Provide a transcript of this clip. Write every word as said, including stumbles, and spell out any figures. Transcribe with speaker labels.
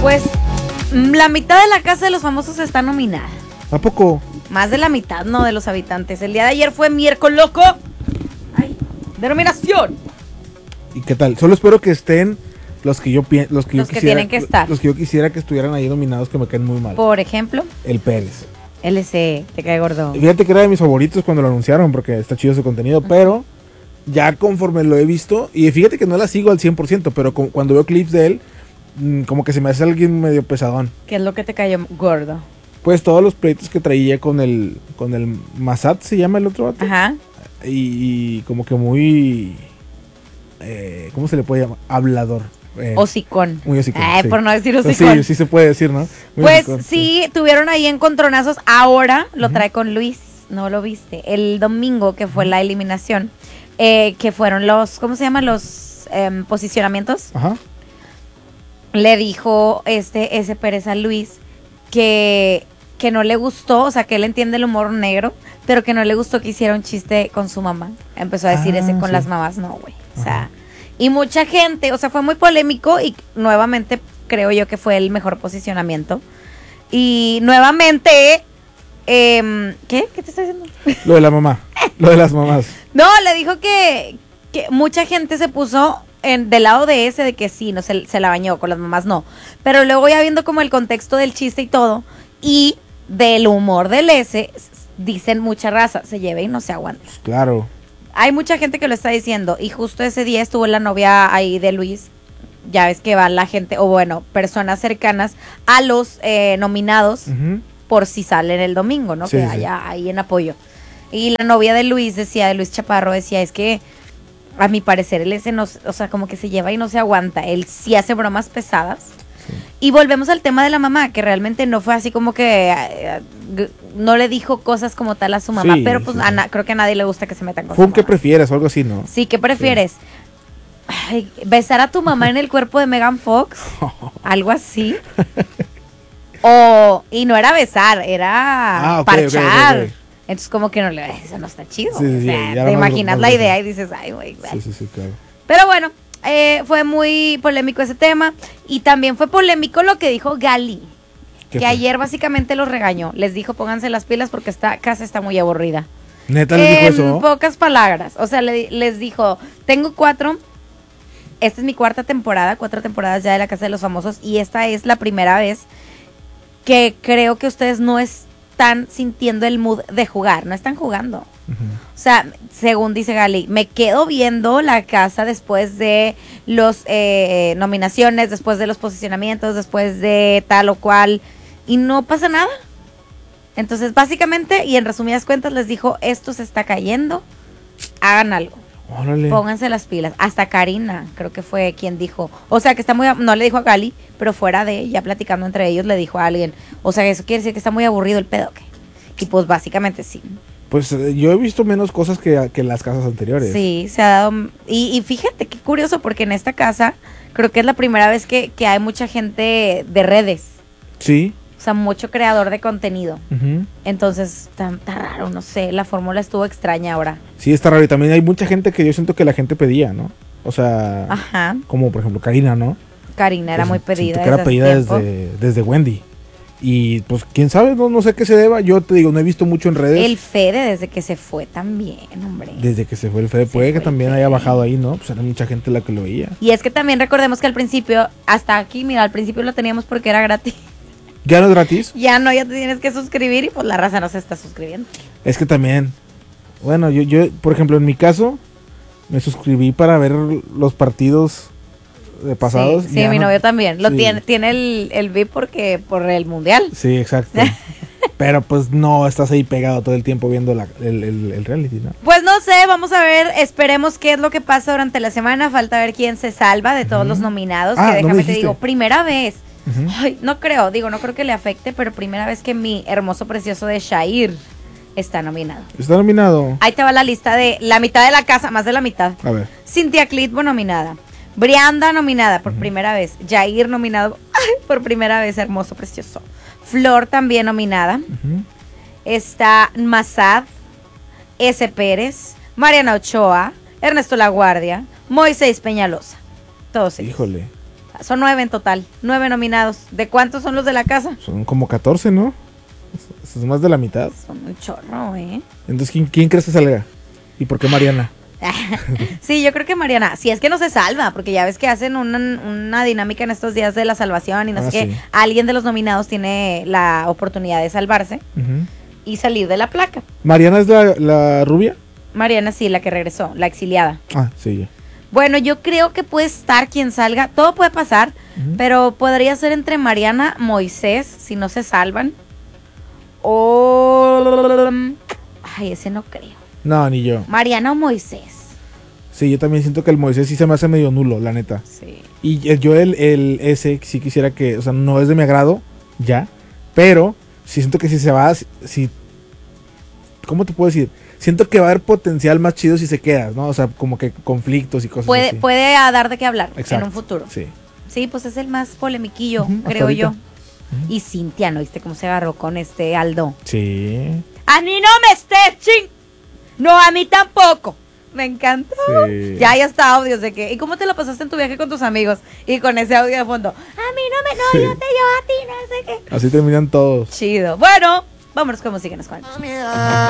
Speaker 1: Pues la mitad de la Casa de los Famosos está nominada.
Speaker 2: ¿A poco?
Speaker 1: Más de la mitad, no, de los habitantes. El día de ayer fue miércoles loco. Ay, de nominación.
Speaker 2: ¿Y qué tal? Solo espero que estén los que yo pienso, los que
Speaker 1: Los
Speaker 2: yo
Speaker 1: que
Speaker 2: quisiera,
Speaker 1: tienen que estar.
Speaker 2: Los que yo quisiera que estuvieran ahí nominados, que me caen muy mal.
Speaker 1: Por ejemplo,
Speaker 2: El Pérez.
Speaker 1: L C, te cae gordo.
Speaker 2: Fíjate que era de mis favoritos cuando lo anunciaron, porque está chido su contenido, uh-huh. Pero ya conforme lo he visto, y fíjate que no la sigo al cien por ciento, pero como, cuando veo clips de él, mmm, como que se me hace alguien medio pesadón.
Speaker 1: ¿Qué es lo que te cayó gordo?
Speaker 2: Pues todos los pleitos que traía con el con el Massad, se llama el otro vato.
Speaker 1: Ajá.
Speaker 2: Y, y como que muy... Eh, ¿cómo se le puede llamar? Hablador. Eh,
Speaker 1: hocicón.
Speaker 2: Muy hocicón.
Speaker 1: Ay,
Speaker 2: sí.
Speaker 1: por no decir hocicón.
Speaker 2: Sí, sí se puede decir, ¿no? Muy
Speaker 1: pues
Speaker 2: hocicón,
Speaker 1: sí,
Speaker 2: sí,
Speaker 1: tuvieron ahí encontronazos. Ahora lo
Speaker 2: uh-huh.
Speaker 1: trae con Luis. No lo viste. El domingo, que fue uh-huh. la eliminación, eh, que fueron los, ¿cómo se llaman? Los eh, posicionamientos.
Speaker 2: Ajá.
Speaker 1: Le dijo este ese Pérez a Luis que, que no le gustó, o sea, que él entiende el humor negro, pero que no le gustó que hiciera un chiste con su mamá. Empezó a decir ah, ese con sí. las mamás, no, güey. O sea, ajá. Y mucha gente, o sea, fue muy polémico y nuevamente creo yo que fue el mejor posicionamiento. Y nuevamente, eh, ¿qué? ¿Qué te está diciendo?
Speaker 2: Lo de la mamá, lo de las mamás.
Speaker 1: No, le dijo que, que mucha gente se puso en, del lado de ese, de que sí, no se, se la bañó, con las mamás no. Pero luego ya viendo como el contexto del chiste y todo, y del humor del ese, dicen mucha raza, se lleva y no se aguanta.
Speaker 2: Claro.
Speaker 1: Hay mucha gente que lo está diciendo, y justo ese día estuvo la novia ahí de Luis. Ya ves que va la gente, o bueno, personas cercanas a los eh, nominados, uh-huh. por si salen el domingo, ¿no? Sí, que sí. haya ahí en apoyo. Y la novia de Luis decía, de Luis Chaparro, decía, es que a mi parecer él ese no, o sea, como que se lleva y no se aguanta. Él sí hace bromas pesadas. Sí. Y volvemos al tema de la mamá, que realmente no fue así como que eh, no le dijo cosas como tal a su mamá, sí, pero pues sí. a na- creo que a nadie le gusta que se metan con
Speaker 2: Fue
Speaker 1: su
Speaker 2: un que
Speaker 1: mamá.
Speaker 2: prefieres o algo así, ¿no?
Speaker 1: Sí, ¿qué prefieres? Sí. Ay, besar a tu mamá en el cuerpo de Megan Fox, algo así. O, y no era besar, era ah, okay, parchar. Okay, okay. Entonces como que no le, eso no está chido.
Speaker 2: Sí, sí,
Speaker 1: o sea,
Speaker 2: sí,
Speaker 1: te imaginas la idea y dices, ay, güey.
Speaker 2: Sí, sí, sí, claro.
Speaker 1: Pero bueno, eh, fue muy polémico ese tema. Y también fue polémico lo que dijo Gali, que fue? ayer básicamente los regañó. Les dijo, pónganse las pilas porque esta casa está muy aburrida.
Speaker 2: ¿Neta les dijo eso?
Speaker 1: En pocas palabras. O sea, le, les dijo, tengo cuatro... Esta es mi cuarta temporada, cuatro temporadas ya de La Casa de los Famosos, y esta es la primera vez que creo que ustedes no están sintiendo el mood de jugar, no están jugando. Uh-huh. O sea, según dice Gali, me quedo viendo la casa después de los eh, nominaciones, después de los posicionamientos, después de tal o cual, y no pasa nada. Entonces, básicamente, y en resumidas cuentas, les dijo, esto se está cayendo, hagan algo.
Speaker 2: Órale.
Speaker 1: Pónganse las pilas. Hasta Karina, creo que fue quien dijo. O sea, que está muy... No le dijo a Gali, pero fuera de ella, platicando entre ellos, le dijo a alguien. O sea, eso quiere decir que está muy aburrido el pedo, ¿qué? Y pues básicamente sí.
Speaker 2: Pues eh, yo he visto menos cosas que, que en las casas anteriores.
Speaker 1: Sí, se ha dado... Y, y fíjate, qué curioso, porque en esta casa creo que es la primera vez que, que hay mucha gente de redes.
Speaker 2: Sí.
Speaker 1: O sea, mucho creador de contenido.
Speaker 2: Uh-huh.
Speaker 1: Entonces, está, está raro, no sé. La fórmula estuvo extraña ahora.
Speaker 2: Sí, está raro. Y también hay mucha gente que yo siento que la gente pedía, ¿no? O sea,
Speaker 1: ajá.
Speaker 2: Como por ejemplo Karina, ¿no?
Speaker 1: Karina era pues, muy pedida.
Speaker 2: Que era pedida desde, desde Wendy. Y pues, quién sabe, no, no sé qué se deba. Yo te digo, no he visto mucho en redes.
Speaker 1: El Fede desde que se fue también, hombre.
Speaker 2: Desde que se fue el Fede, se puede que también haya bajado ahí, ¿no? Pues era mucha gente la que lo veía.
Speaker 1: Y es que también recordemos que al principio, hasta aquí, mira, al principio lo teníamos porque era gratis.
Speaker 2: ¿Ya no es gratis?
Speaker 1: Ya no, ya te tienes que suscribir y pues la raza no se está suscribiendo.
Speaker 2: Es que también, bueno, yo, yo por ejemplo, en mi caso, me suscribí para ver los partidos de pasados.
Speaker 1: Sí, sí mi
Speaker 2: no,
Speaker 1: novio también. Lo
Speaker 2: sí.
Speaker 1: tiene, tiene el, el V I P porque por el mundial.
Speaker 2: Sí, exacto. Pero pues no estás ahí pegado todo el tiempo viendo la, el, el, el reality, ¿no?
Speaker 1: Pues no sé, vamos a ver, esperemos qué es lo que pasa durante la semana. Falta ver quién se salva de todos uh-huh. los nominados.
Speaker 2: Ah,
Speaker 1: que déjame
Speaker 2: no
Speaker 1: te digo, primera vez. Uh-huh. Ay, no creo, digo, no creo que le afecte, pero primera vez que mi hermoso precioso de Shahir está nominado.
Speaker 2: ¿Está nominado?
Speaker 1: Ahí te va la lista de la mitad de la casa, más de la mitad.
Speaker 2: A ver.
Speaker 1: Cynthia Clitbo nominada. Brianda nominada por uh-huh. primera vez. Jair nominado ay, por primera vez, hermoso, precioso. Flor también nominada. Uh-huh. Está Massad, S. Pérez, Mariana Ochoa, Ernesto Laguardia, Moisés Peñalosa. Todos ellos.
Speaker 2: Híjole.
Speaker 1: Son nueve en total, nueve nominados. ¿De cuántos son los de la casa?
Speaker 2: Son como catorce, ¿no? Es más de la mitad.
Speaker 1: Son un chorro, ¿eh?
Speaker 2: Entonces, ¿quién, quién crees que salga? ¿Y por qué Mariana?
Speaker 1: Sí, yo creo que Mariana, si es que no se salva, porque ya ves que hacen una, una dinámica en estos días de la salvación y no
Speaker 2: Ah,
Speaker 1: sé qué,
Speaker 2: sí.
Speaker 1: alguien de los nominados tiene la oportunidad de salvarse
Speaker 2: Uh-huh.
Speaker 1: y salir de la placa.
Speaker 2: ¿Mariana es la, la rubia?
Speaker 1: Mariana sí, la que regresó, la exiliada.
Speaker 2: Ah, sí. ya.
Speaker 1: Bueno, yo creo que puede estar quien salga, todo puede pasar,
Speaker 2: Ujú.
Speaker 1: pero podría ser entre Mariana, Moisés, si no se salvan, o... Ay, ese no creo.
Speaker 2: No, ni yo.
Speaker 1: Mariana o Moisés.
Speaker 2: Sí, yo también siento que el Moisés sí se me hace medio nulo, la neta.
Speaker 1: Sí.
Speaker 2: Y el- yo el, el ese sí quisiera que, o sea, no es de mi agrado, ya, pero sí siento que si se va, si, si- ¿cómo te puedo decir? Siento que va a haber potencial más chido si se queda, ¿no? O sea, como que conflictos y cosas
Speaker 1: Puede,
Speaker 2: así.
Speaker 1: puede ah, dar de qué hablar
Speaker 2: Exacto,
Speaker 1: en un futuro.
Speaker 2: Sí.
Speaker 1: Sí, pues es el más polemiquillo,
Speaker 2: Ujú, hasta
Speaker 1: creo
Speaker 2: ahorita.
Speaker 1: yo.
Speaker 2: Ujú.
Speaker 1: Y Cintia, ¿no viste cómo se agarró con este Aldo?
Speaker 2: Sí.
Speaker 1: A mí no me estés, ching. No, a mí tampoco. Me encanta.
Speaker 2: Sí.
Speaker 1: Ya hay hasta audios de que. ¿Y cómo te lo pasaste en tu viaje con tus amigos? Y con ese audio de fondo. A mí no me. No,
Speaker 2: Sí.
Speaker 1: yo te llevo a ti, no sé qué.
Speaker 2: Así terminan todos.
Speaker 1: Chido. Bueno, vámonos con música, nos cuentan.